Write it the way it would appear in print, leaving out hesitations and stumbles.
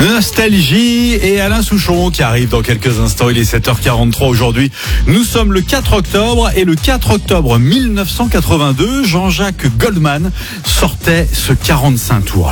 Nostalgie et Alain Souchon qui arrive dans quelques instants. Il est 7h43 aujourd'hui. Nous sommes le 4 octobre et le 4 octobre 1982, Jean-Jacques Goldman sortait ce 45 tours.